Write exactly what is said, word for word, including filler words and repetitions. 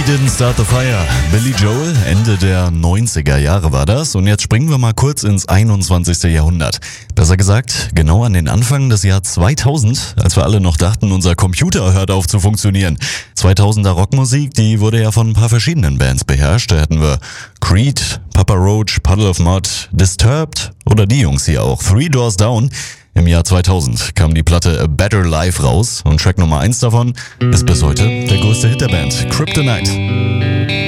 Didn't Start the Fire. Billy Joel, Ende der neunziger Jahre war das. Und jetzt springen wir mal kurz ins einundzwanzigste Jahrhundert. Besser gesagt, genau an den Anfang des Jahr zweitausend, als wir alle noch dachten, unser Computer hört auf zu funktionieren. zweitausender Rockmusik, die wurde ja von ein paar verschiedenen Bands beherrscht. Da hätten wir Creed, Papa Roach, Puddle of Mud, Disturbed oder die Jungs hier auch, Three Doors Down. Im Jahr zweitausend kam die Platte A Better Life raus und Track Nummer eins davon ist bis heute der größte Hit der Band, Kryptonite.